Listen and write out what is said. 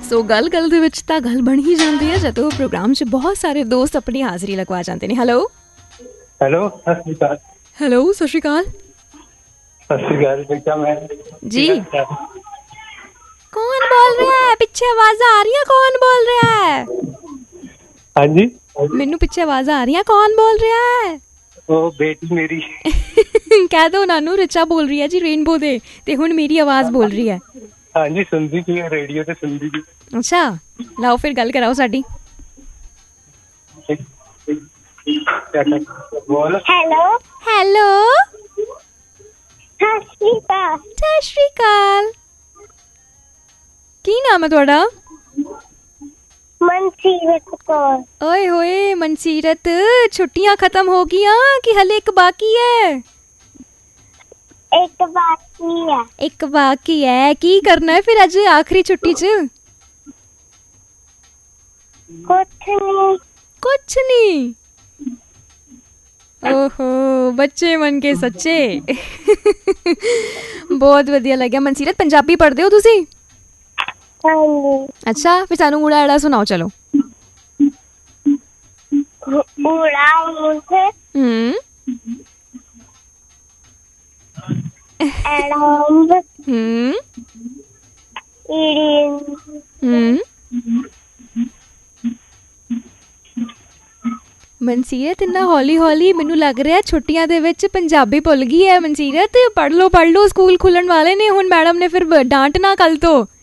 ਸੋ ਗੱਲ ਦੇ ਵਿੱਚ ਤਾਂ ਗੱਲ ਬਣ ਹੀ ਜਾਂਦੀ ਹੈ ਜਦੋਂ ਪ੍ਰੋਗਰਾਮ 'ਚ ਬਹੁਤ ਸਾਰੇ ਦੋਸਤ ਆਪਣੀ ਹਾਜ਼ਰੀ ਲਗਵਾ ਜਾਂਦੇ ਨੇ। ਹੈਲੋ ਹੈਲੋ, ਸਤਿ ਸ਼੍ਰੀ ਅਕਾਲ। ਹੈਲੋ, ਸਤਿ ਸ਼੍ਰੀ ਅਕਾਲ। ਸਤਿ ਸ਼੍ਰੀ ਅਕਾਲ ਬੇਟਾ, ਮੈਂ ਜੀ ਕੌਣ ਬੋਲ ਰਿਹਾ ਹੈ? ਪਿੱਛੇ ਆਵਾਜ਼ਾਂ ਆ ਰਹੀਆਂ, ਕੌਣ ਬੋਲ ਰਿਹਾ ਹੈ? ਹਾਂਜੀ, ਮੈਨੂੰ ਪਿੱਛੇ ਆਵਾਜ਼ਾਂ ਆ ਰਹੀਆਂ, ਕੌਣ ਬੋਲ ਰਿਹਾ ਹੈ? ਉਹ ਬੇਟੀ ਮੇਰੀ। ਕਹਿ ਦੋ ਨਾਨੂ, ਰਿਚਾ ਬੋਲ ਰਹੀ ਹੈ ਜੀ ਰੇਨਬੋ ਦੇ, ਤੇ ਹੁਣ ਮੇਰੀ ਆਵਾਜ਼ ਬੋਲ ਰਹੀ ਹੈ। ਹਾਂਜੀ, ਸੁਣਦੀ ਪਈ ਰੇਡੀਓ ਤੇ ਸੁਣਦੀ ਪਈ। ਅੱਛਾ, ਲਾਓ ਫਿਰ ਗੱਲ ਕਰਾਓ ਸਾਡੀ। ਬੋਲ। ਹੈਲੋ ਹੈਲੋ, ਸਤਿ ਸ਼੍ਰੀ ਅਕਾਲ। ਸਤਿ ਸ਼੍ਰੀ ਅਕਾਲ। ਕੀ ਨਾਮ ਹੈ ਤੁਹਾਡਾ? ਮਨਸੀਰਤ ਕੌਰ। ਓਏ ਹੋਏ ਮਨਸੀਰਤ, ਛੁੱਟੀਆਂ ਖਤਮ ਹੋ ਗਈਆਂ ਕਿ ਹਲੇ ਇੱਕ ਬਾਕੀ ਹੈ? ਇੱਕ ਬਾਕੀ ਹੈ। ਇੱਕ ਬਾਕੀ ਹੈ। ਕੀ ਕਰਨਾ ਹੈ ਫਿਰ ਅੱਜ ਆਖਰੀ ਛੁੱਟੀ 'ਚ? ਕੁਛ ਨਹੀਂ। ਕੁਛ ਨਹੀਂ। ਓਹੋ, ਬੱਚੇ ਬਣ ਕੇ ਸੱਚੇ। ਬਹੁਤ ਵਧੀਆ ਲੱਗਿਆ ਮਨਸੀਰਤ। ਪੰਜਾਬੀ ਪੜ੍ਹਦੇ ਹੋ ਤੁਸੀਂ? ਹਾਂਜੀ। ਅੱਛਾ, ਫਿਰ ਸਾਨੂੰ ਊੜਾ ਐੜਾ ਸੁਣਾਓ ਚਲੋ। ਊੜਾ ਊਠ ਐੜਾਂਬ ਈੜੀ। ਮਨਸੀਰਤ ਇੰਨਾ ਹੌਲੀ ਹੌਲੀ, ਮੈਨੂੰ ਲੱਗ ਰਿਹਾ ਛੁੱਟੀਆਂ ਦੇ ਵਿੱਚ ਪੰਜਾਬੀ ਭੁੱਲ ਗਈ ਹੈ। ਮਨਸੀਰਤ ਪੜ੍ਹ ਲਓ ਸਕੂਲ ਖੁੱਲਣ ਵਾਲੇ ਨੇ ਹੁਣ, ਮੈਡਮ ਨੇ ਫਿਰ ਡਾਂਟਣਾ ਕੱਲ ਤੋਂ।